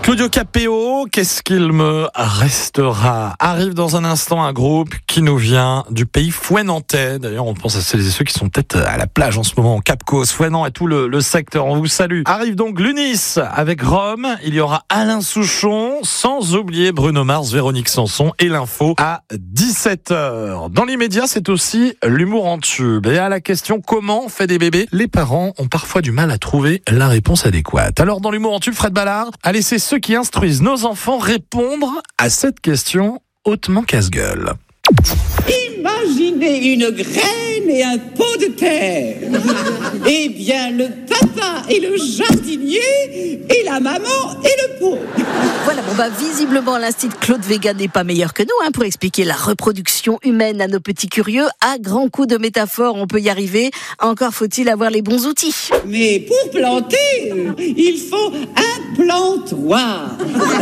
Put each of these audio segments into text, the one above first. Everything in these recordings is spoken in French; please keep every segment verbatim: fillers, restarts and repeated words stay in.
Claudio Capéo, qu'est-ce qu'il me restera? Arrive dans un instant un groupe qui nous vient du pays fouennantais. D'ailleurs, on pense à celles et ceux qui sont peut-être à la plage en ce moment, en Cap Cause, Fouesnant et tout le, le secteur. On vous salue. Arrive donc l'Unis avec Rome. Il y aura Alain Souchon, sans oublier Bruno Mars, Véronique Sanson et l'info à dix-sept heures. Dans l'immédiat, c'est aussi l'humour en tube. Et à la question comment on fait des bébés, les parents ont parfois du mal à trouver la réponse adéquate. Alors dans l'humour en tube, Fred Ballard a laissé ceux qui instruisent nos enfants répondre à cette question hautement casse-gueule. Imaginez une graine et un pot de terre. Eh bien, le papa et le jardinier et la maman et le pot. Voilà, bon bah visiblement l'Institut Claude Véga n'est pas meilleur que nous hein, pour expliquer la reproduction humaine à nos petits curieux. À grands coups de métaphores, on peut y arriver. Encore faut-il avoir les bons outils. Mais pour planter, il faut un plantoir.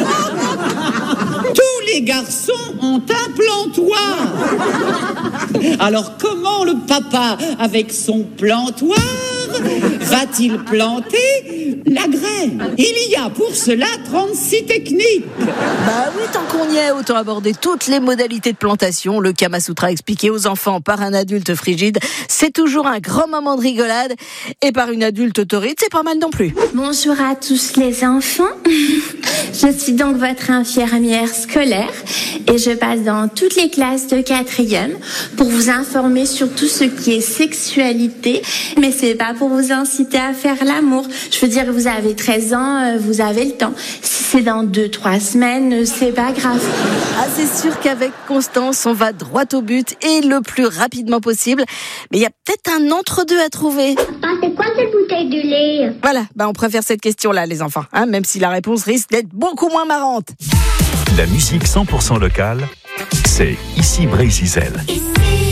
Tous les garçons ont un plantoir. Alors comment le papa, avec son plantoir, va-t-il planter la graine? Il y a pour cela trente-six techniques. Bah oui, tant qu'on y est, autant aborder toutes les modalités de plantation. Le Kama Sutra expliqué aux enfants par un adulte frigide, c'est toujours un grand moment de rigolade. Et par une adulte autorite, c'est pas mal non plus. Bonjour à tous les enfants. Je suis donc votre infirmière scolaire et je passe dans toutes les classes de quatrième pour vous informer sur tout ce qui est sexualité. Mais c'est pas pour vous inciter à faire l'amour. Je veux dire, vous avez treize ans, vous avez le temps. Si c'est dans deux, trois semaines, c'est pas grave. Ah, c'est sûr qu'avec Constance, on va droit au but et le plus rapidement possible. Mais il y a peut-être un entre-deux à trouver. Papa, c'est quoi cette bouteille de lait? Voilà, bah on préfère cette question-là, les enfants, hein, même si la réponse risque d'être beaucoup moins marrante. La musique cent pour cent locale, c'est ici Brésil.